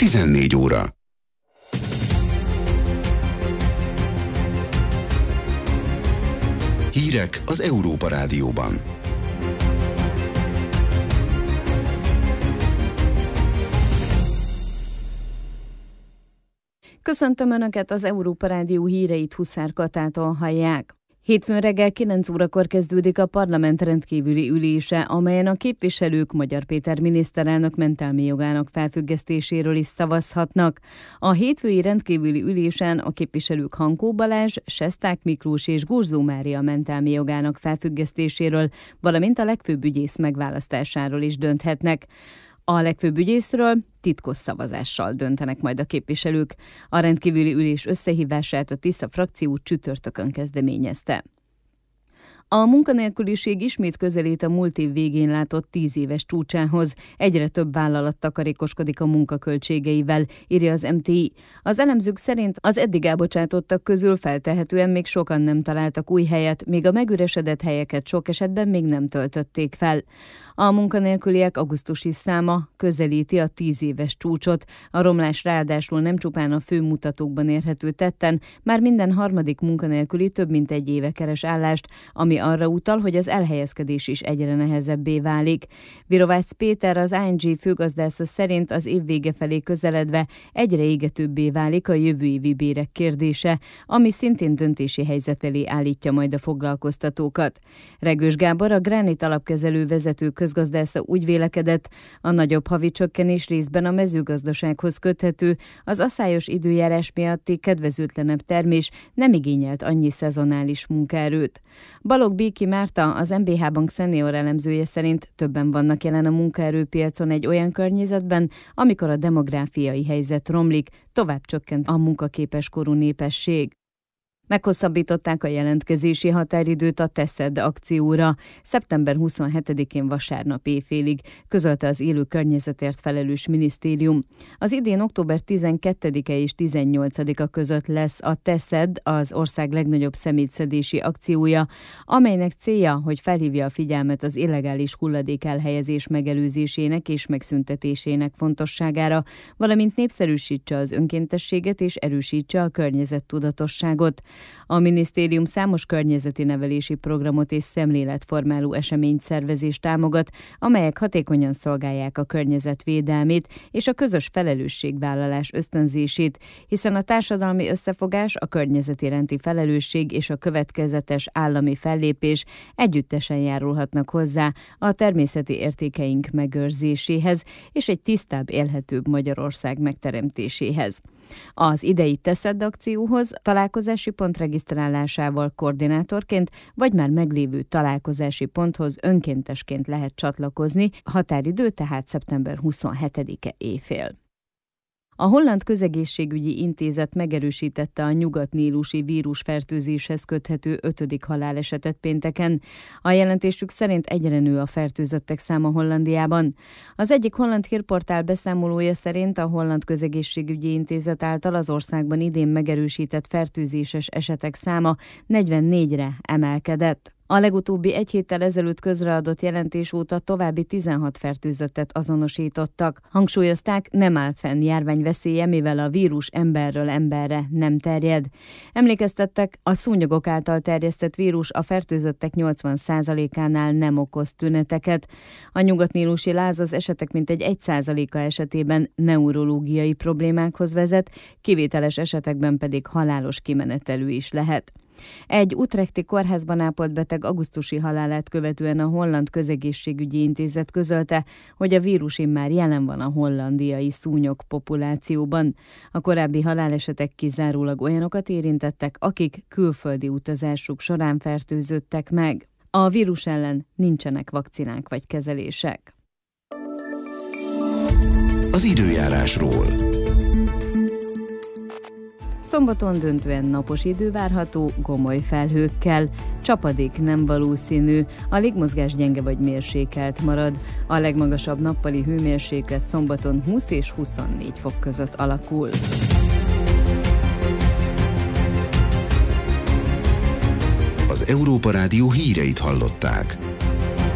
14 óra. Hírek az Európa Rádióban. Köszöntöm Önöket, az Európa Rádió híreit Huszár Katától hallják. Hétfőn reggel 9 órakor kezdődik a parlament rendkívüli ülése, amelyen a képviselők Magyar Péter miniszterelnök mentelmi jogának felfüggesztéséről is szavazhatnak. A hétfői rendkívüli ülésen a képviselők Hankó Balázs, Sesták Miklós és Gurzó Mária mentelmi jogának felfüggesztéséről, valamint a legfőbb ügyész megválasztásáról is dönthetnek. A legfőbb ügyészről titkos szavazással döntenek majd a képviselők. A rendkívüli ülés összehívását a Tisza frakció csütörtökön kezdeményezte. A munkanélküliség ismét közelít a múlt év végén látott 10 éves csúcsához. Egyre több vállalat takarékoskodik a munkaköltségeivel, írja az MTI. Az elemzők szerint az eddig elbocsátottak közül feltehetően még sokan nem találtak új helyet, még a megüresedett helyeket sok esetben még nem töltötték fel. A munkanélküliek augusztusi száma közelíti a 10 éves csúcsot. A romlás ráadásul nem csupán a fő mutatókban érhető tetten, már minden harmadik munkanélküli több mint egy éve keres állást, ami arra utal, hogy az elhelyezkedés is egyre nehezebbé válik. Virovácz Péter, az ING főgazdásza szerint az év vége felé közeledve egyre égetőbbé válik a jövő évi bérek kérdése, ami szintén döntési helyzet elé állítja majd a foglalkoztatókat. Regős Gábor, a Granit alapkezelő vezető közgazdásza úgy vélekedett, a nagyobb havi csökkenés részben a mezőgazdasághoz köthető, az aszályos időjárás miatti kedvezőtlenebb termés nem igényelt annyi szezonális munkaerőt. Balogh Béki Márta, az MBH Bank szenior elemzője szerint többen vannak jelen a munkaerőpiacon egy olyan környezetben, amikor a demográfiai helyzet romlik, tovább csökkent a munkaképes korú népesség. Meghosszabbították a jelentkezési határidőt a Teszed akcióra. Szeptember 27-én vasárnap éjfélig, közölte az élő környezetért felelős minisztérium. Az idén október 12-e és 18-a között lesz a Teszed, az ország legnagyobb szemétszedési akciója, amelynek célja, hogy felhívja a figyelmet az illegális hulladék elhelyezés megelőzésének és megszüntetésének fontosságára, valamint népszerűsítse az önkéntességet és erősítse a környezettudatosságot. A minisztérium számos környezeti nevelési programot és szemléletformáló eseményszervezést támogat, amelyek hatékonyan szolgálják a környezetvédelmét és a közös felelősségvállalás ösztönzését, hiszen a társadalmi összefogás, a környezet iránti felelősség és a következetes állami fellépés együttesen járulhatnak hozzá a természeti értékeink megőrzéséhez és egy tisztább, élhetőbb Magyarország megteremtéséhez. Az idei Teszed akcióhoz találkozási pont regisztrálásával koordinátorként vagy már meglévő találkozási ponthoz önkéntesként lehet csatlakozni, határidő tehát szeptember 27-e éjfél. A Holland Közegészségügyi Intézet megerősítette a nyugatnílusi vírusfertőzéshez köthető 5. halálesetet pénteken. A jelentésük szerint egyre nő a fertőzöttek száma Hollandiában. Az egyik holland hírportál beszámolója szerint a Holland Közegészségügyi Intézet által az országban idén megerősített fertőzéses esetek száma 44-re emelkedett. A legutóbbi egy héttel ezelőtt közreadott jelentés óta további 16 fertőzöttet azonosítottak. Hangsúlyozták, nem áll fenn járványveszélye, mivel a vírus emberről emberre nem terjed. Emlékeztettek, a szúnyogok által terjesztett vírus a fertőzöttek 80%-ánál nem okoz tüneteket. A nyugatnílusi láz az esetek mintegy 1%-a esetében neurológiai problémákhoz vezet, kivételes esetekben pedig halálos kimenetelű is lehet. Egy utrechti kórházban ápolt beteg augusztusi halálát követően a Holland Közegészségügyi Intézet közölte, hogy a vírus immár jelen van a hollandiai szúnyog populációban. A korábbi halálesetek kizárólag olyanokat érintettek, akik külföldi utazásuk során fertőződtek meg. A vírus ellen nincsenek vakcinák vagy kezelések. Az időjárásról. Szombaton döntően napos idő várható, gomoly felhőkkel. Csapadék nem valószínű, a légmozgás gyenge vagy mérsékelt marad. A legmagasabb nappali hőmérséklet szombaton 20 és 24 fok között alakul. Az Európa Rádió híreit hallották.